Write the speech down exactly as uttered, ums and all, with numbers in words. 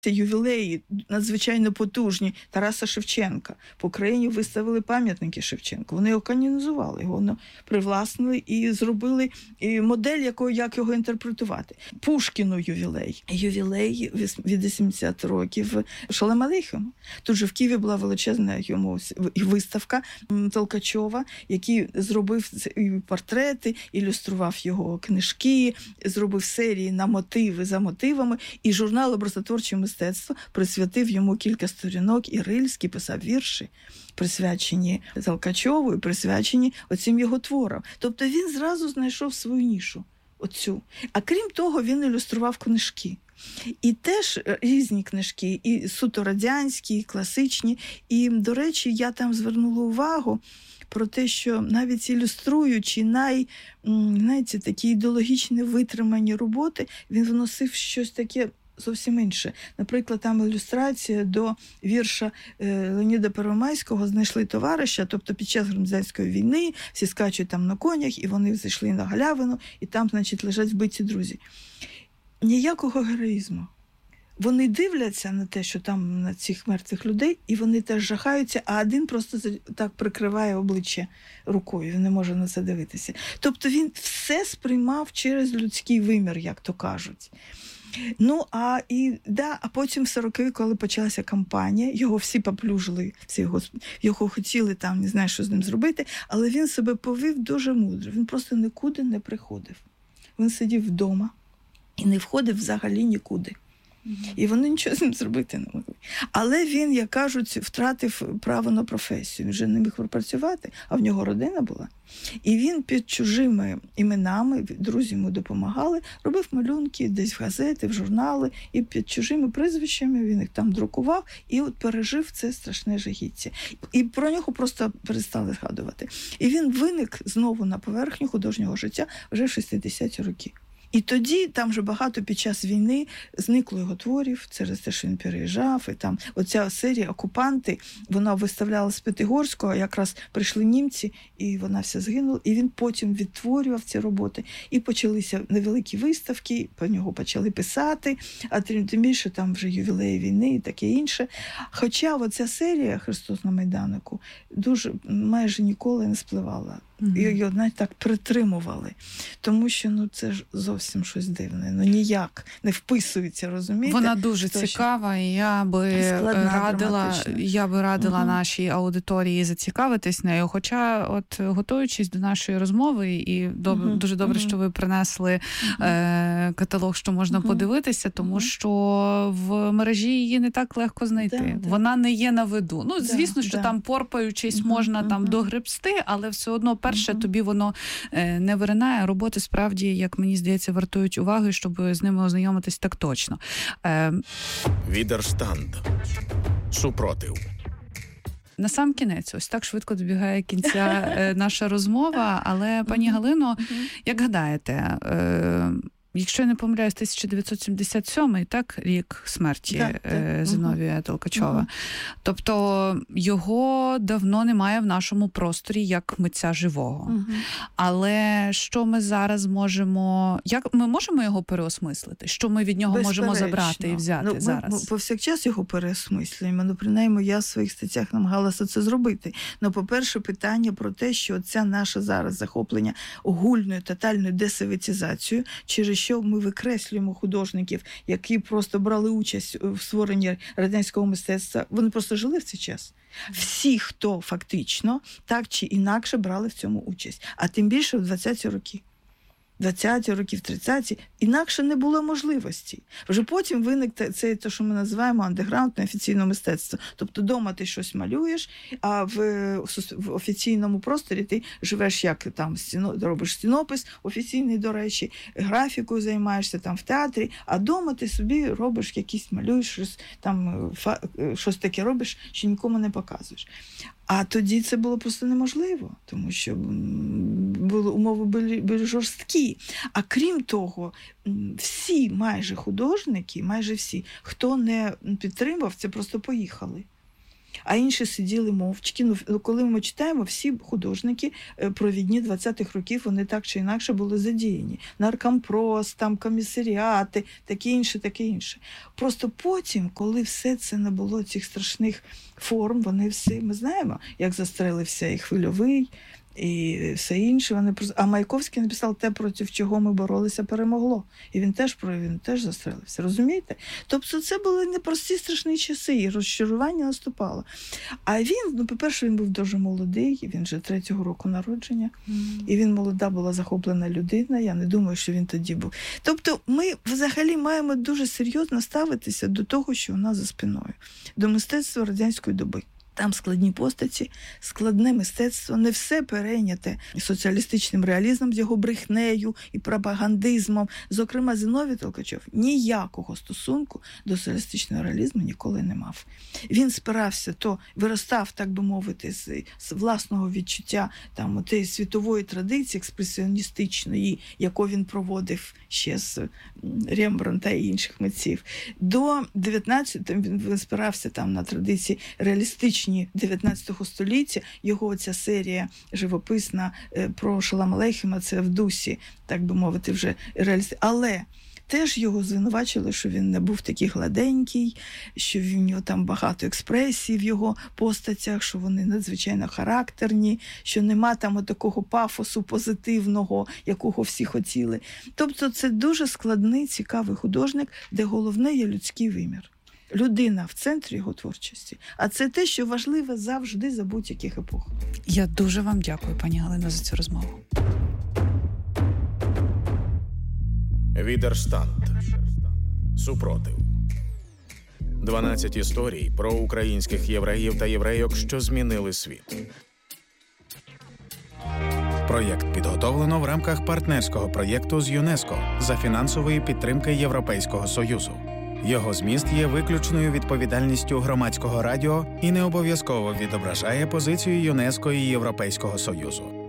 Ювілеї надзвичайно потужні Тараса Шевченка. По країні виставили пам'ятники Шевченку. Вони його канонізували, його привласнили і зробили модель, якою, як його інтерпретувати. Пушкіну ювілей. Ювілей від вісімдесят років Шолем Алейхему. Тут же в Києві була величезна йому виставка Толкачова, який зробив портрети, ілюстрував його книжки, зробив серії на мотиви за мотивами, і журнал «Образотворче мистецтво» присвятив йому кілька сторінок, і Рильський писав вірші, присвячені Толкачову і присвячені оцим його творам. Тобто він зразу знайшов свою нішу, оцю. А крім того, він ілюстрував книжки. І теж різні книжки, і суто радянські, і класичні. І, до речі, я там звернула увагу про те, що навіть ілюструючи най, знаєте, такі ідеологічні витримані роботи, він вносив щось таке зовсім інше. Наприклад, там ілюстрація до вірша Леоніда Первомайського «Знайшли товариша», тобто під час громадянської війни всі скачуть там на конях, і вони зайшли на галявину, і там, значить, лежать вбиті друзі. Ніякого героїзму. Вони дивляться на те, що там на цих мертвих людей, і вони теж жахаються, а один просто так прикриває обличчя рукою, він не може на це дивитися. Тобто він все сприймав через людський вимір, як то кажуть. Ну, а, і, да, а потім в сорокові, коли почалася кампанія, його всі поплюжили, всі його, його хотіли там, не знаю, що з ним зробити, але він себе повів дуже мудро. Він просто нікуди не приходив. Він сидів вдома і не входив взагалі нікуди. І вони нічого з ним зробити не могли. Але він, як кажуть, втратив право на професію. Він вже не міг працювати, а в нього родина була. І він під чужими іменами, друзі йому допомагали, робив малюнки десь в газети, в журнали, і під чужими прізвищами він їх там друкував, і от пережив це страшне жахіття. І про нього просто перестали згадувати. І він виник знову на поверхню художнього життя вже в шістдесяті роки. І тоді там вже багато під час війни зникло його творів через те, що він переїжджав. І там оця серія «Окупанти», вона виставляла з П'ятигорського, якраз прийшли німці, і вона вся згинула. І він потім відтворював ці роботи. І почалися невеликі виставки, по нього почали писати, а тим більше там вже ювілеї війни і таке інше. Хоча оця серія «Христос на Майданику» дуже майже ніколи не спливала. Mm-hmm. І його навіть так притримували. Тому що ну, це ж зовсім щось дивне. Ну ніяк не вписується, розумієте? Вона дуже То, цікава, і я би складна, радила, я би радила mm-hmm. нашій аудиторії зацікавитись нею. Хоча, от готуючись до нашої розмови, і доб... mm-hmm. дуже добре, mm-hmm. що ви принесли mm-hmm. е- каталог, що можна mm-hmm. подивитися, тому mm-hmm. що в мережі її не так легко знайти. Да, Вона да. не є на виду. Ну, звісно, да, що да. там порпаючись mm-hmm. можна mm-hmm. там догребсти, але все одно перше, uh-huh. тобі воно е, не виринає. Роботи справді, як мені здається, вартують уваги, щоб з ними ознайомитись так точно. Е... Відерштанд. Супротив. На сам кінець, ось так швидко добігає кінця е, наша розмова, але, пані uh-huh. Галино, uh-huh. як гадаєте, е, якщо я не помиляюсь, тисяча дев'ятсот сімдесят сьомий, так, рік смерті так, е, так. Зіновія uh-huh. Толкачова. Uh-huh. Тобто його давно немає в нашому просторі як митця живого. Uh-huh. Але що ми зараз можемо... Як ми можемо його переосмислити? Що ми від нього можемо забрати і взяти ну, зараз? Ми, ми повсякчас його переосмислюємо. Ну, принаймні, я в своїх статтях намагалася це зробити. Ну, по-перше, питання про те, що це наше зараз захоплення огульною, тотальною десоветизацією, через що ми викреслюємо художників, які просто брали участь в створенні радянського мистецтва. Вони просто жили в цей час. Всі, хто фактично так чи інакше брали в цьому участь. А тим більше в двадцяті роки. двадцяті роки, в тридцяті, інакше не було можливості. Вже потім виник це, те, що ми називаємо андеграунд, неофіційне мистецтво. Тобто вдома ти щось малюєш, а в, в офіційному просторі ти живеш, як там стіно, робиш стінопис офіційний, до речі, графікою займаєшся там в театрі, а вдома ти собі робиш якісь, малюєш, щось, там, фа, щось таке робиш, що нікому не показуєш. А тоді це було просто неможливо, тому що були, умови були, були жорсткі. А крім того, всі майже художники, майже всі, хто не підтримав, це просто поїхали. а інші сиділи мовчки. Ну, коли ми читаємо, всі художники провідні двадцятих років, вони так чи інакше були задіяні. Наркомпрос, там комісаріати, таке інше, таке інше. Просто потім, коли все це не було цих страшних форм, вони всі, ми знаємо, як застрелився і Хвильовий, і все інше. Вони просто... А Маяковський написав те, проти чого ми боролися, перемогло. І він теж, він теж застрелився. Розумієте? Тобто це були непрості страшні часи, і розчарування наступало. А він, ну, по-перше, він був дуже молодий, він вже третього року народження, mm. і він молода була захоплена людина, я не думаю, що він тоді був. Тобто ми взагалі маємо дуже серйозно ставитися до того, що у нас за спиною, до мистецтва радянської доби. Там складні постаті, складне мистецтво, не все перейняте соціалістичним реалізмом з його брехнею і пропагандизмом. Зокрема, Зіновій Толкачов ніякого стосунку до соціалістичного реалізму ніколи не мав. Він спирався, то виростав, так би мовити, з, з власного відчуття там, тієї світової традиції експресіоністичної, яку він проводив ще з Рембрандта і інших митців. До дев'ятнадцятого він спирався там на традиції реалістичної дев'ятнадцятого століття, його ця серія живописна про Шолом Алейхема, це в дусі, так би мовити, вже реалістична. Але теж його звинувачили, що він не був такий гладенький, що в нього там багато експресій в його постатях, що вони надзвичайно характерні, що нема там такого пафосу позитивного, якого всі хотіли. Тобто це дуже складний, цікавий художник, де головне є людський вимір. Людина в центрі його творчості. А це те, що важливо завжди за будь-яких епох. Я дуже вам дякую, пані Галино, за цю розмову. Відерштанд. Супротив. дванадцять історій про українських євреїв та єврейок, що змінили світ. Проєкт підготовлено в рамках партнерського проєкту з ЮНЕСКО за фінансової підтримки Європейського Союзу. Його зміст є виключною відповідальністю Громадського радіо і не обов'язково відображає позицію ЮНЕСКО і Європейського Союзу.